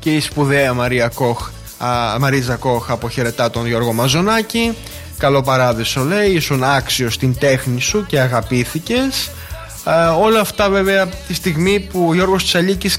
και η σπουδαία Μαρίζα Κοχ αποχαιρετά τον Γιώργο Μαζονάκη. Καλό παράδεισο, λέει, ήσουν άξιος στην τέχνη σου και αγαπήθηκες. Όλα αυτά βέβαια τη στιγμή που ο Γιώργος Τσαλίκης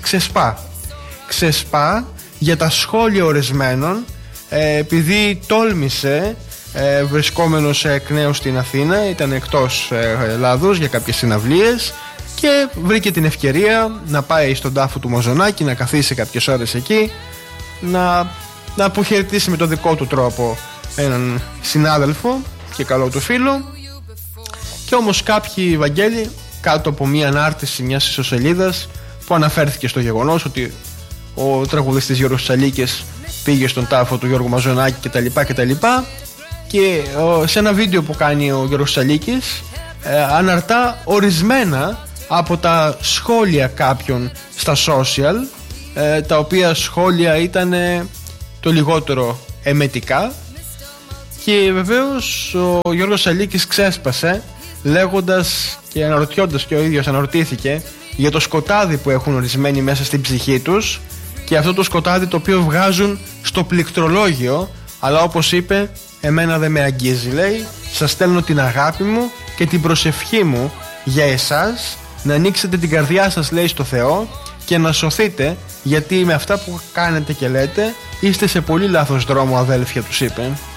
ξεσπά για τα σχόλια ορισμένων, επειδή τόλμησε, βρισκόμενος εκ νέου στην Αθήνα, ήταν εκτός Ελλάδος για κάποιες συναυλίες και βρήκε την ευκαιρία να πάει στον τάφο του Μαζονάκη, να καθίσει κάποιες ώρες εκεί, να αποχαιρετήσει με το δικό του τρόπο έναν συνάδελφο και καλό του φίλο. Και όμως κάποιοι, Βαγγέλη, κάτω από μια ανάρτηση μιας ιστοσελίδας που αναφέρθηκε στο γεγονός ότι ο τραγουδιστής Γιώργος Τσαλίκης πήγε στον τάφο του Γιώργου Μαζονάκη κτλ. Και σε ένα βίντεο που κάνει ο Γιώργος Τσαλίκης αναρτά ορισμένα από τα σχόλια κάποιων στα social, τα οποία σχόλια ήταν το λιγότερο εμετικά, και βεβαίως ο Γιώργος Τσαλίκης ξέσπασε λέγοντας και αναρωτιώντας, και ο ίδιος αναρωτήθηκε για το σκοτάδι που έχουν ορισμένοι μέσα στην ψυχή τους, και αυτό το σκοτάδι το οποίο βγάζουν στο πληκτρολόγιο, αλλά όπως είπε, εμένα δεν με αγγίζει, λέει. Σας στέλνω την αγάπη μου και την προσευχή μου για εσάς, να ανοίξετε την καρδιά σας, λέει, στο Θεό και να σωθείτε, γιατί με αυτά που κάνετε και λέτε είστε σε πολύ λάθος δρόμο, αδέλφια, τους είπε.